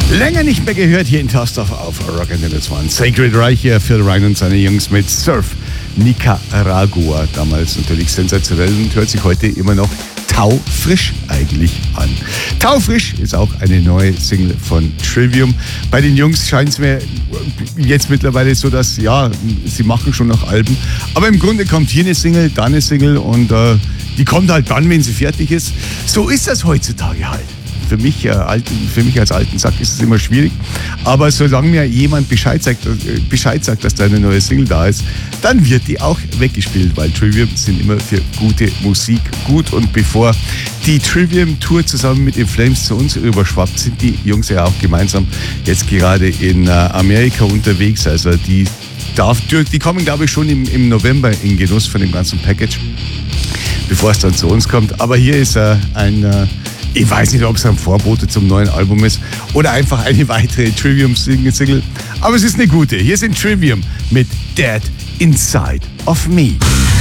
Länger nicht mehr gehört hier in Tausendorf auf Rock'n'Roll. Das war ein Sacred Reich hier, Phil Ryan und seine Jungs mit Surf Nicaragua. Damals natürlich sensationell und hört sich heute immer noch taufrisch eigentlich an. Taufrisch ist auch eine neue Single von Trivium. Bei den Jungs scheint es mir jetzt mittlerweile so, dass ja, sie machen schon noch Alben, aber im Grunde kommt hier eine Single, da eine Single und die kommt halt dann, wenn sie fertig ist. So ist das heutzutage halt. Für mich als alten Sack ist es immer schwierig. Aber solange mir jemand Bescheid sagt, dass da eine neue Single da ist, dann wird die auch weggespielt, weil Trivium sind immer für gute Musik gut. Und bevor die Trivium-Tour zusammen mit den Flames zu uns rüberschwappt, sind die Jungs ja auch gemeinsam jetzt gerade in Amerika unterwegs. Also die kommen, glaube ich, schon im November in Genuss von dem ganzen Package, bevor es dann zu uns kommt. Aber hier ist ich weiß nicht, ob es ein Vorbote zum neuen Album ist oder einfach eine weitere Trivium-Single. Aber es ist eine gute. Hier sind Trivium mit Dead Inside of Me.